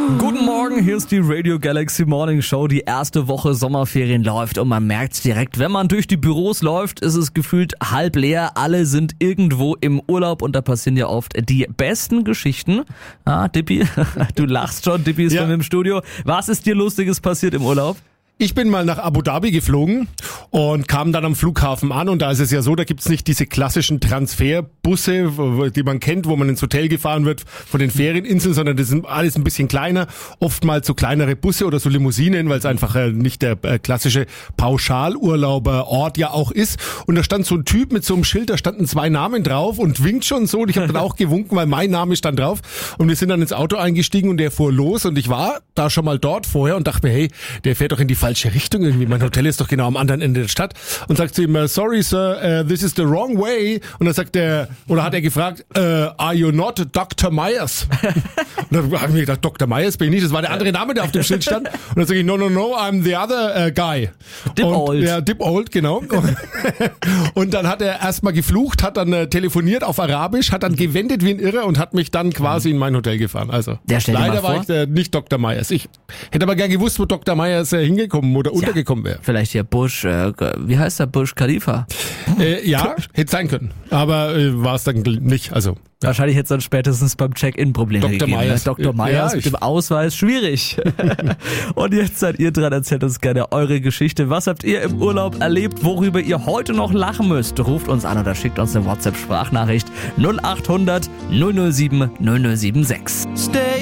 Guten Morgen, hier ist die Radio Galaxy Morning Show. Die erste Woche Sommerferien läuft und man merkt's direkt. Wenn man durch die Büros läuft, ist es gefühlt halb leer. Alle sind irgendwo im Urlaub und da passieren ja oft die besten Geschichten. Dippi, du lachst schon, Dippi ist schon im Studio. Was ist dir Lustiges passiert im Urlaub? Ich bin mal nach Abu Dhabi geflogen und kam dann am Flughafen an und da ist es ja so, da gibt's nicht diese klassischen Transferbusse, die man kennt, wo man ins Hotel gefahren wird von den Ferieninseln, sondern das sind alles ein bisschen kleiner, oftmals so kleinere Busse oder so Limousinen, weil es einfach nicht der klassische Pauschalurlauberort ja auch ist. Und da stand so ein Typ mit so einem Schild, da standen 2 Namen drauf und winkt schon so und ich habe dann auch gewunken, weil mein Name stand drauf und wir sind dann ins Auto eingestiegen und der fuhr los und ich war da schon mal dort vorher und dachte mir, hey, der fährt doch in die falsche Richtung irgendwie. Mein Hotel ist doch genau am anderen Ende der Stadt. Und sagt zu ihm, sorry sir, this is the wrong way. Und dann sagt er, oder hat er gefragt, are you not Dr. Myers? Und dann habe ich mir gedacht, Dr. Myers bin ich nicht. Das war der andere Name, der auf dem Schild stand. Und dann sage ich, no, I'm the other guy. Dippold. Ja, Dippold, genau. Und dann hat er erstmal geflucht, hat dann telefoniert auf Arabisch, hat dann gewendet wie ein Irrer und hat mich dann quasi in mein Hotel gefahren. Also leider war ich nicht Dr. Myers. Ich hätte aber gern gewusst, wo Dr. Myers hingekommen oder untergekommen wäre. Vielleicht hier Bush, wie heißt der, Bush Khalifa? Ja, hätte sein können. Aber war es dann nicht. Also Wahrscheinlich hätte es dann spätestens beim Check-in Probleme Dr. gegeben. Myers. Dr. Myers Ja, mit dem Ausweis, schwierig. Und jetzt seid ihr dran, erzählt uns gerne eure Geschichte. Was habt ihr im Urlaub erlebt, worüber ihr heute noch lachen müsst? Ruft uns an oder schickt uns eine WhatsApp-Sprachnachricht 0800 007 0076.